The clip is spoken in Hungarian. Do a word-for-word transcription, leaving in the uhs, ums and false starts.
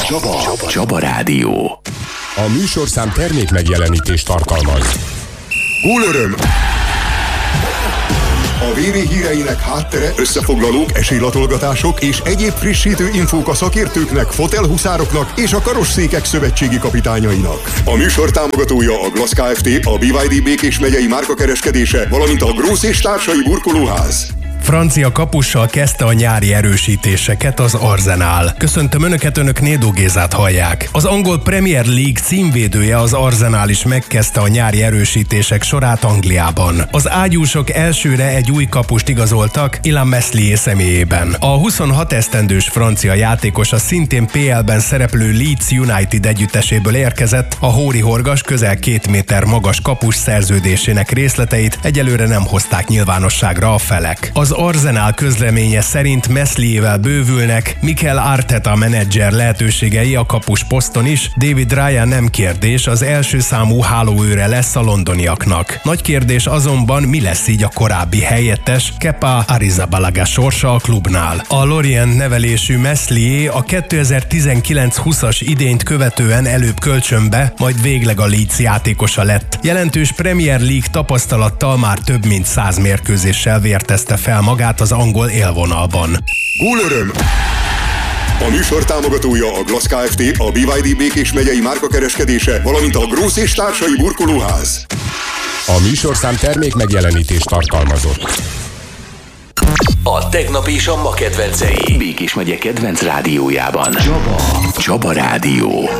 Csaba. Csaba. Csaba Rádió. A műsorszám termék megjelenítést tartalmaz. Gólöröm! A vé vé híreinek háttere, összefoglalók, esélylatolgatások és egyéb frissítő infók a szakértőknek, fotelhuszároknak és a karosszékek szövetségi kapitányainak. A műsor támogatója a Glass Kft., a bé vé dé Békés megyei márkakereskedése, valamint a Grósz és társai burkolóház. Francia kapussal kezdte a nyári erősítéseket az Arsenal. Köszöntöm Önöket, Önök Nédó Gézát hallják. Az angol Premier League címvédője, az Arsenal is megkezdte a nyári erősítések sorát Angliában. Az ágyúsok elsőre egy új kapust igazoltak Illan Meslier személyében. A huszonhat esztendős francia játékos a szintén pé el-ben szereplő Leeds United együtteséből érkezett, a hóri horgas közel két méter magas kapus szerződésének részleteit egyelőre nem hozták nyilvánosságra a felek. Az Arsenal közleménye szerint Mesliervel bővülnek, Mikel Arteta menedzser lehetőségei a kapus poszton is, David Raya nem kérdés, az első számú hálóőre lesz a londoniaknak. Nagy kérdés azonban, mi lesz így a korábbi helyettes Kepa Arrizabalaga sorsa a klubnál. A Lorient nevelésű Meslier a kétezer-tizenkilenc húszas idényt követően előbb kölcsönbe, majd végleg a Leeds játékosa lett. Jelentős Premier League tapasztalattal már több mint száz mérkőzéssel vértezte fel magát az angol élvonalban. Gólöröm! A műsor támogatója a Glass Kft., a bé vé dé Békés megyei márkakereskedése, valamint a Grósz és társai burkolóház. A műsorszám termék megjelenítést tartalmazott. A tegnap és a ma kedvencei Békés megye kedvenc rádiójában. Csaba. Csaba Rádió.